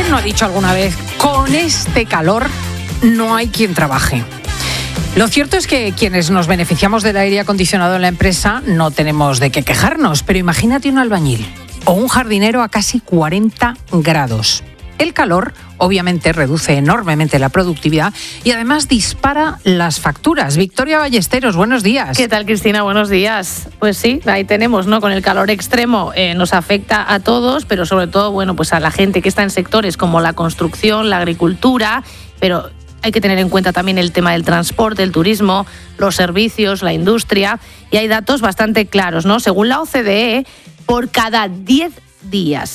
¿Quién no ha dicho alguna vez, con este calor no hay quien trabaje? Lo cierto es que quienes nos beneficiamos del aire acondicionado en la empresa no tenemos de qué quejarnos, pero imagínate un albañil o un jardinero a casi 40 grados. El calor obviamente reduce enormemente la productividad y además dispara las facturas. Victoria Ballesteros, buenos días. ¿Qué tal, Cristina? Buenos días. Pues sí, ahí tenemos, ¿no? Con el calor extremo nos afecta a todos, pero sobre todo, bueno, pues a la gente que está en sectores como la construcción, la agricultura, pero hay que tener en cuenta también el tema del transporte, el turismo, los servicios, la industria, y hay datos bastante claros, ¿no? Según la OCDE, por cada 10 días